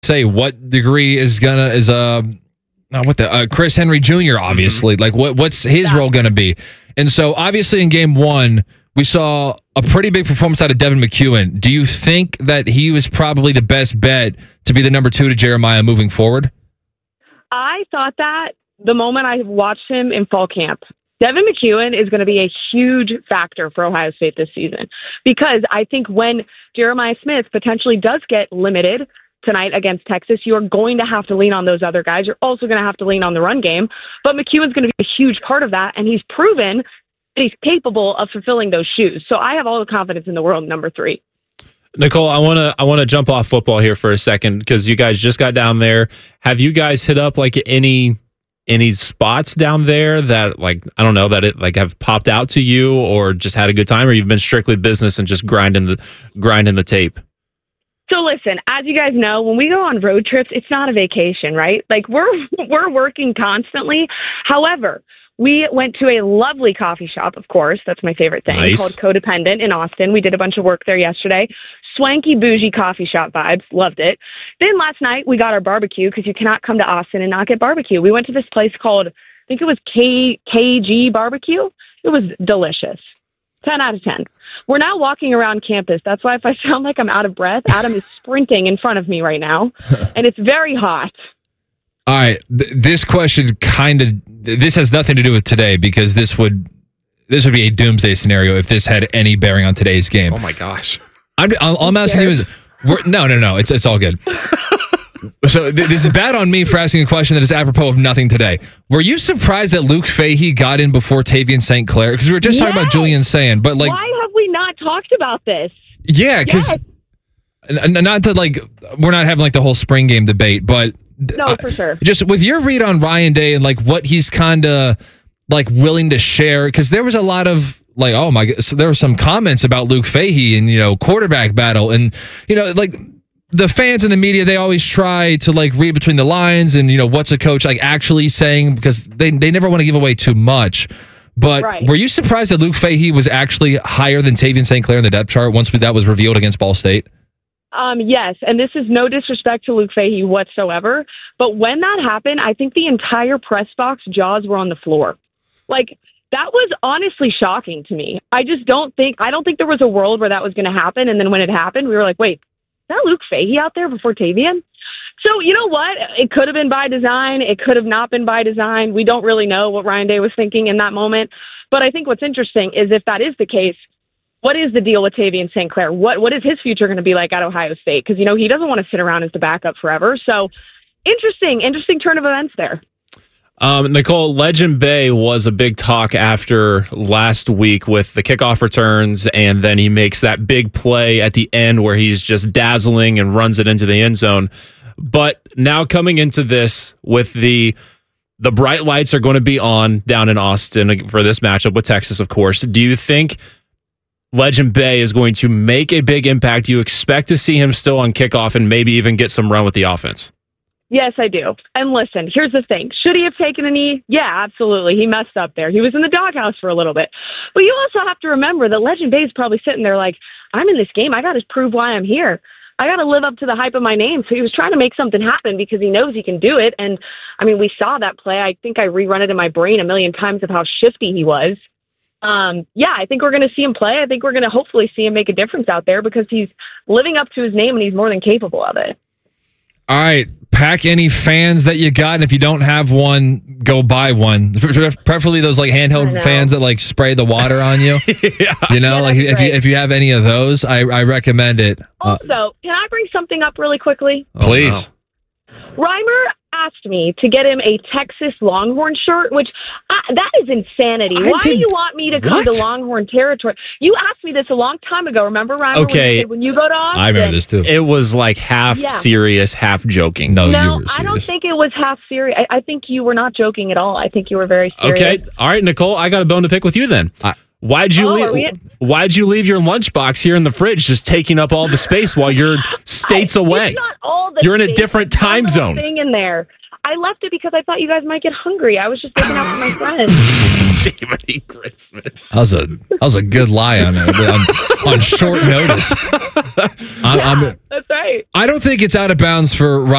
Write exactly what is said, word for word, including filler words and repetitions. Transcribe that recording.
say what degree is gonna is uh not what the uh, Chris Henry Junior obviously mm-hmm. like what what's his yeah. role gonna be, and so obviously in game one we saw a pretty big performance out of Devin McEwen. Do you think that he was probably the best bet to be the number two to Jeremiah moving forward? I thought that the moment I watched him in fall camp. Devin McEwen is going to be a huge factor for Ohio State this season, because I think when Jeremiah Smith potentially does get limited tonight against Texas, you are going to have to lean on those other guys. You're also going to have to lean on the run game, but McEwen's going to be a huge part of that, and he's proven that he's capable of fulfilling those shoes. So I have all the confidence in the world, number three. Nicole, I want to I want to jump off football here for a second, because you guys just got down there. Have you guys hit up like any any spots down there that, like, I don't know, that it like have popped out to you, or just had a good time, or you've been strictly business and just grinding the grinding the tape? So listen, as you guys know, when we go on road trips, it's not a vacation, right? Like we're we're working constantly. However, we went to a lovely coffee shop, of course. That's my favorite thing, nice. Called Codependent in Austin. We did a bunch of work there yesterday. Swanky, bougie coffee shop vibes. Loved it. Then last night, we got our barbecue, because you cannot come to Austin and not get barbecue. We went to this place called, I think it was K KG Barbecue. It was delicious. ten out of ten. We're now walking around campus. That's why if I sound like I'm out of breath, Adam is sprinting in front of me right now, and it's very hot. All right, th- this question kind of this has nothing to do with today, because this would this would be a doomsday scenario if this had any bearing on today's game. Oh my gosh! I'm all, all I'm asking you is, we're, no, no, no, it's it's all good. So th- this is bad on me for asking a question that is apropos of nothing today. Were you surprised that Luke Fahey got in before Tavian Saint Clair? Because we were just yes. talking about Julian Sayin, but like, why have we not talked about this? Yeah, because yes. n- not to like, we're not having like the whole spring game debate, but. No, for sure. Just with your read on Ryan Day and like what he's kind of like willing to share, because there was a lot of like, oh my god, so there were some comments about Luke Fahey and, you know, quarterback battle, and, you know, like the fans and the media, they always try to like read between the lines and, you know, what's a coach like actually saying, because they they never want to give away too much. But right. Were you surprised that Luke Fahey was actually higher than Tavian Saint Clair in the depth chart once that was revealed against Ball State? Um, yes, and this is no disrespect to Luke Fahey whatsoever, but when that happened, I think the entire press box jaws were on the floor. Like, that was honestly shocking to me. I just don't think, I don't think there was a world where that was going to happen, and then when it happened, we were like, wait, is that Luke Fahey out there before Tavian? So, you know what? It could have been by design. It could have not been by design. We don't really know what Ryan Day was thinking in that moment, but I think what's interesting is if that is the case, what is the deal with Tavian Saint Clair? What What is his future going to be like at Ohio State? Because, you know, he doesn't want to sit around as the backup forever. So, interesting, interesting turn of events there. Um, Nicole, Legend Bay was a big talk after last week with the kickoff returns, and then he makes that big play at the end where he's just dazzling and runs it into the end zone. But now coming into this with the the bright lights are going to be on down in Austin for this matchup with Texas, of course. Do you think Legend Bay is going to make a big impact? Do you expect to see him still on kickoff and maybe even get some run with the offense? Yes, I do. And listen, here's the thing. Should he have taken a knee? Yeah, absolutely. He messed up there. He was in the doghouse for a little bit. But you also have to remember that Legend Bay is probably sitting there like, I'm in this game. I got to prove why I'm here. I got to live up to the hype of my name. So he was trying to make something happen because he knows he can do it. And, I mean, we saw that play. I think I rerun it in my brain a million times of how shifty he was. Um, yeah, I think we're going to see him play. I think we're going to hopefully see him make a difference out there because he's living up to his name and he's more than capable of it. All right, pack any fans that you got, and if you don't have one, go buy one. Preferably those like handheld fans that like spray the water on you. yeah. You know, yeah, like if great. you if you have any of those, I, I recommend it. Also, uh, can I bring something up really quickly? Please. Oh, no. Reimer asked me to get him a Texas Longhorn shirt, which I, that is insanity. I Why did, do you want me to come what? to Longhorn territory? You asked me this a long time ago. Remember, Reimer? Okay. When you, said, when you go to Austin? I remember this too. It was like half yeah. serious, half joking. No, no you were serious. I don't think it was half serious. I, I think you were not joking at all. I think you were very serious. Okay. All right, Nicole, I got a bone to pick with you then. I, Why'd you oh, leave? Why'd you leave your lunchbox here in the fridge, just taking up all the space while you're states I, away? It's not all the you're in a space. different time There's zone. Thing in there. I left it because I thought you guys might get hungry. I was just looking out for my friends. Jiminy Christmas. That was a that was a good lie on it on, on short notice. yeah, I'm, I'm, that's right. I don't think it's out of bounds for Ryan.